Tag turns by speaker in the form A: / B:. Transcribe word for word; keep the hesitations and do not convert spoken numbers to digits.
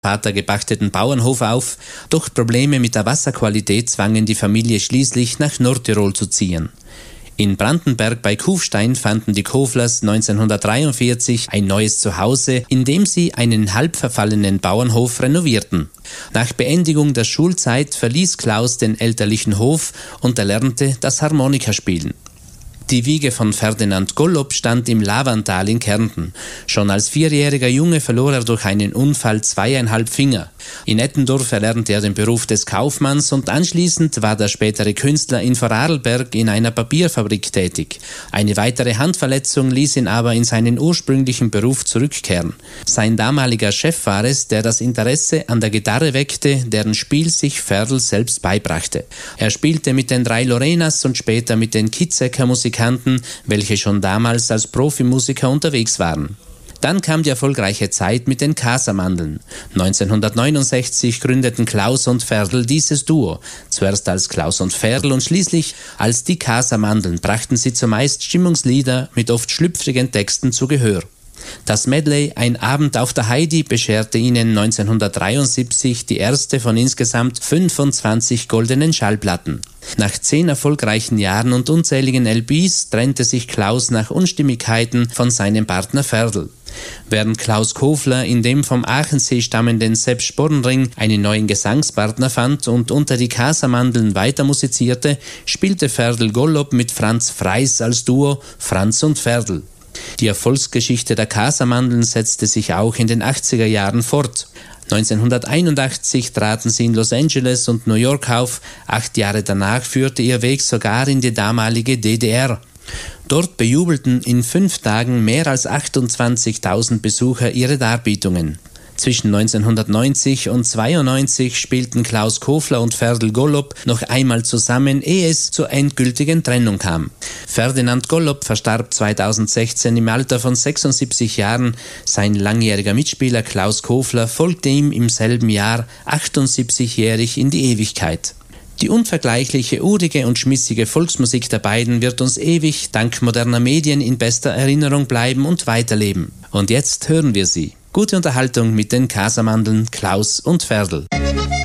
A: Vater gepachteten Bauernhof auf, doch Probleme mit der Wasserqualität zwangen die Familie schließlich nach Nordtirol zu ziehen. In Brandenberg bei Kufstein fanden die Koflers neunzehnhundertdreiundvierzig ein neues Zuhause, indem sie einen halb verfallenen Bauernhof renovierten. Nach Beendigung der Schulzeit verließ Klaus den elterlichen Hof und erlernte das Harmonikaspielen. Die Wiege von Ferdinand Gollob stand im Lavantal in Kärnten. Schon als vierjähriger Junge verlor er durch einen Unfall zweieinhalb Finger. In Ettendorf erlernte er den Beruf des Kaufmanns und anschließend war der spätere Künstler in Vorarlberg in einer Papierfabrik tätig. Eine weitere Handverletzung ließ ihn aber in seinen ursprünglichen Beruf zurückkehren. Sein damaliger Chef war es, der das Interesse an der Gitarre weckte, deren Spiel sich Ferdl selbst beibrachte. Er spielte mit den drei Lorenas und später mit den Kitzekер Musikanten, welche schon damals als Profimusiker unterwegs waren. Dann kam die erfolgreiche Zeit mit den Casamandeln. neunzehnhundertneunundsechzig gründeten Klaus und Ferdl dieses Duo. Zuerst als Klaus und Ferdl und schließlich als die Casamandeln brachten sie zumeist Stimmungslieder mit oft schlüpfrigen Texten zu Gehör. Das Medley Ein Abend auf der Heidi bescherte ihnen neunzehnhundertdreiundsiebzig die erste von insgesamt fünfundzwanzig goldenen Schallplatten. Nach zehn erfolgreichen Jahren und unzähligen L Bs trennte sich Klaus nach Unstimmigkeiten von seinem Partner Ferdl. Während Klaus Kofler in dem vom Aachensee stammenden Sepp Spornring einen neuen Gesangspartner fand und unter die Casamandeln weiter musizierte, spielte Ferdl Gollob mit Franz Freis als Duo Franz und Ferdl. Die Erfolgsgeschichte der Casamandeln setzte sich auch in den achtziger Jahren fort. neunzehnhunderteinundachtzig traten sie in Los Angeles und New York auf, acht Jahre danach führte ihr Weg sogar in die damalige D D R. Dort bejubelten in fünf Tagen mehr als achtundzwanzigtausend Besucher ihre Darbietungen. Zwischen neunzehnhundertneunzig und zweiundneunzig spielten Klaus Kofler und Ferdl Gollob noch einmal zusammen, ehe es zur endgültigen Trennung kam. Ferdinand Gollob verstarb zweitausendsechzehn im Alter von sechsundsiebzig Jahren. Sein langjähriger Mitspieler Klaus Kofler folgte ihm im selben Jahr achtundsiebzigjährig in die Ewigkeit. Die unvergleichliche, urige und schmissige Volksmusik der beiden wird uns ewig dank moderner Medien in bester Erinnerung bleiben und weiterleben. Und jetzt hören wir sie. Gute Unterhaltung mit den Casamandeln Klaus und Ferdl.